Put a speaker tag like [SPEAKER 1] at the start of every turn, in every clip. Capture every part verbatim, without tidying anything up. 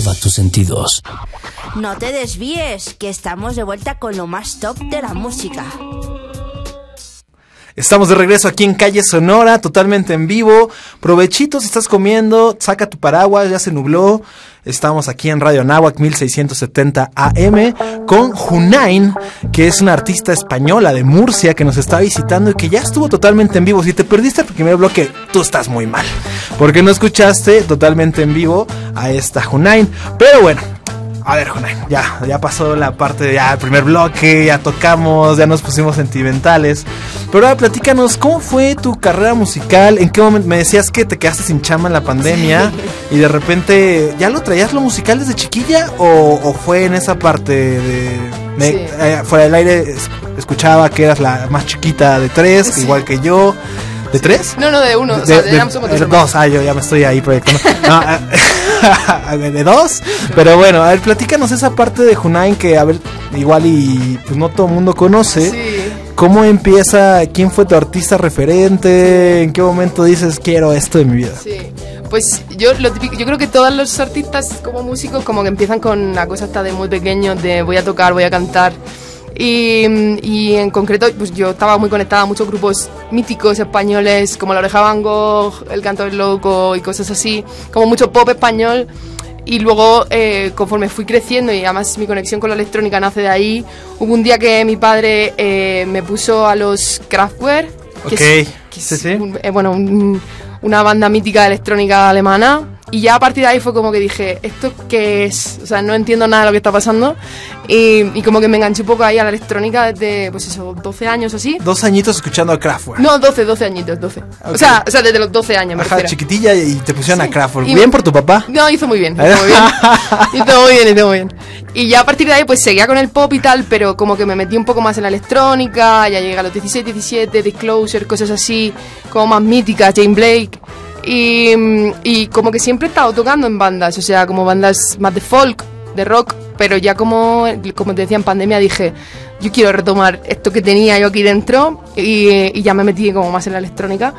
[SPEAKER 1] Activa tus sentidos.
[SPEAKER 2] No te desvíes, que estamos de vuelta con lo más top de la música.
[SPEAKER 3] Estamos de regreso aquí en Calle Sonora, totalmente en vivo. Provechito si estás comiendo, saca tu paraguas, ya se nubló. Estamos aquí en Radio Anáhuac mil seiscientos setenta A M con Junain, que es una artista española de Murcia que nos está visitando y que ya estuvo totalmente en vivo. Si te perdiste el primer bloque, tú estás muy mal, porque no escuchaste totalmente en vivo a esta Junain. Pero bueno, a ver, Junain, ya, ya pasó la parte de ya el primer bloque, ya tocamos, ya nos pusimos sentimentales. Pero ahora platícanos, ¿cómo fue tu carrera musical? ¿En qué momento? Me decías que te quedaste sin chamba en la pandemia, sí. Y de repente, ¿ya lo traías lo musical desde chiquilla? ¿O, o fue en esa parte de... Me, sí. eh, fuera del aire escuchaba que eras la más chiquita de tres, sí. Igual que yo. ¿De tres?
[SPEAKER 4] No, no, de uno. De, o sea, de, de, somos
[SPEAKER 3] de dos. Ah, yo ya me estoy ahí proyectando. No, de dos. Pero bueno, a ver, platícanos esa parte de Junain que, a ver, igual y pues no todo el mundo conoce.
[SPEAKER 4] Sí.
[SPEAKER 3] ¿Cómo empieza? ¿Quién fue tu artista referente? ¿En qué momento dices quiero esto de mi vida?
[SPEAKER 4] Sí. Pues yo lo típico, yo creo que todos los artistas como músicos como que empiezan con la cosa hasta de muy pequeños, de voy a tocar, voy a cantar. Y, y en concreto pues yo estaba muy conectada a muchos grupos míticos españoles como La Oreja Van Gogh, El Canto del Loco y cosas así, como mucho pop español. Y luego eh, conforme fui creciendo y además mi conexión con la electrónica nace de ahí, hubo un día que mi padre eh, me puso a los Kraftwerk, que
[SPEAKER 3] okay.
[SPEAKER 4] es, que
[SPEAKER 3] sí,
[SPEAKER 4] es
[SPEAKER 3] sí.
[SPEAKER 4] Un, eh, bueno, un, una banda mítica de electrónica alemana. Y ya a partir de ahí fue como que dije, ¿esto qué es? O sea, no entiendo nada de lo que está pasando. Y, y como que me enganché un poco ahí a la electrónica desde, pues eso, doce años o así.
[SPEAKER 3] Dos añitos escuchando a Kraftwerk.
[SPEAKER 4] No, doce, doce añitos, doce. Okay. O sea, o sea, desde los doce años, me
[SPEAKER 3] Ajá,
[SPEAKER 4] refiero.
[SPEAKER 3] chiquitilla y te pusieron
[SPEAKER 4] sí.
[SPEAKER 3] a Kraftwerk.
[SPEAKER 4] Y
[SPEAKER 3] ¿Bien
[SPEAKER 4] me...
[SPEAKER 3] por tu papá?
[SPEAKER 4] No, hizo muy bien, hizo muy bien. hizo muy bien, hizo muy bien. Y ya a partir de ahí pues seguía con el pop y tal, pero como que me metí un poco más en la electrónica, ya llegué a los dieciséis, diecisiete, Disclosure, cosas así, como más míticas, Jane Blake. Y, y como que siempre he estado tocando en bandas, o sea, como bandas más de folk, de rock, pero ya como, como te decía, en pandemia dije, yo quiero retomar esto que tenía yo aquí dentro y, y ya me metí como más en la electrónica.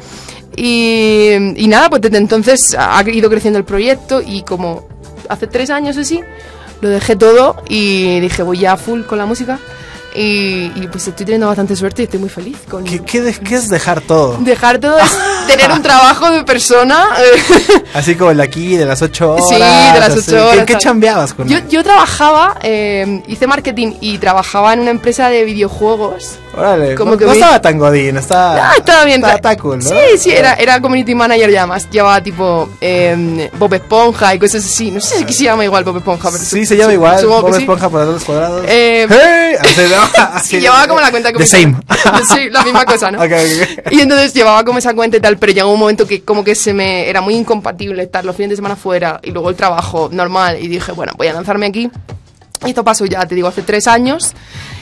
[SPEAKER 4] Y, y nada, pues desde entonces ha ido creciendo el proyecto y como hace tres años o así, lo dejé todo y dije, voy ya full con la música. Y, y pues estoy teniendo bastante suerte y estoy muy feliz con...
[SPEAKER 3] ¿Qué, qué, de, qué es dejar todo?
[SPEAKER 4] Dejar todo es tener un trabajo de persona.
[SPEAKER 3] Así como el de aquí, de las ocho horas.
[SPEAKER 4] Sí, de las ocho horas.
[SPEAKER 3] ¿Qué, qué chambeabas con
[SPEAKER 4] yo,
[SPEAKER 3] él?
[SPEAKER 4] yo trabajaba, eh, hice marketing y trabajaba en una empresa de videojuegos.
[SPEAKER 3] Órale,
[SPEAKER 4] como
[SPEAKER 3] no,
[SPEAKER 4] que
[SPEAKER 3] no
[SPEAKER 4] me...
[SPEAKER 3] estaba tan godín, estaba...
[SPEAKER 4] No, estaba bien.
[SPEAKER 3] Estaba, estaba cool, ¿no?
[SPEAKER 4] Sí, sí, era, era community manager ya más. Llevaba tipo eh, Bob Esponja y cosas así. No sé si se llama igual Bob Esponja. Pero
[SPEAKER 3] sí,
[SPEAKER 4] su,
[SPEAKER 3] se llama
[SPEAKER 4] su,
[SPEAKER 3] igual, Bob
[SPEAKER 4] sí.
[SPEAKER 3] Esponja por los cuadrados.
[SPEAKER 4] Eh,
[SPEAKER 3] ¡Hey! Así, no, así,
[SPEAKER 4] sí, llevaba como la cuenta...
[SPEAKER 3] The same.
[SPEAKER 4] Sí, la misma cosa, ¿no?
[SPEAKER 3] Okay, okay.
[SPEAKER 4] Y entonces llevaba como esa cuenta y tal, pero llegó un momento que como que se me... Era muy incompatible estar los fines de semana fuera y luego el trabajo normal. Y dije, bueno, voy a lanzarme aquí. Y esto pasó ya, te digo, hace tres años.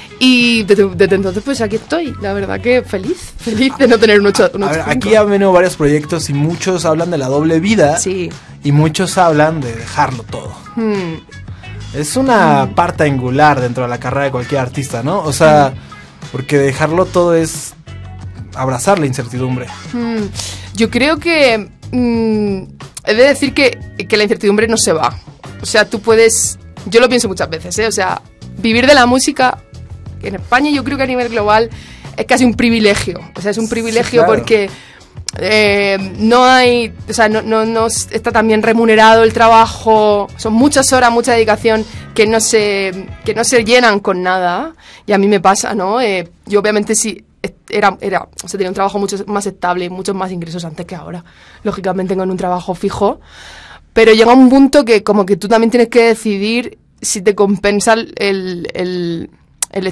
[SPEAKER 4] Y desde, desde entonces pues aquí estoy, la verdad que feliz, feliz de no tener un ocho, un ocho
[SPEAKER 3] A ver, aquí han venido varios proyectos y muchos hablan de la doble vida.
[SPEAKER 4] Sí.
[SPEAKER 3] Y muchos hablan de dejarlo todo.
[SPEAKER 4] Hmm.
[SPEAKER 3] Es una hmm. parte angular dentro de la carrera de cualquier artista, ¿no? O sea, hmm. porque dejarlo todo es abrazar la incertidumbre.
[SPEAKER 4] Hmm. Yo creo que mm, he de decir que, que la incertidumbre no se va. O sea, tú puedes, yo lo pienso muchas veces, ¿eh? O sea, vivir de la música en España, yo creo que a nivel global es casi un privilegio. O sea, es un privilegio sí, claro. porque eh, no hay, o sea, no, no, no está tan bien remunerado el trabajo, son muchas horas, mucha dedicación que no se, que no se llenan con nada. Y a mí me pasa, ¿no? Eh, yo obviamente sí era, era, o sea, tenía un trabajo mucho más estable, muchos más ingresos antes que ahora. Lógicamente con un trabajo fijo, pero llega un punto que como que tú también tienes que decidir si te compensa el, el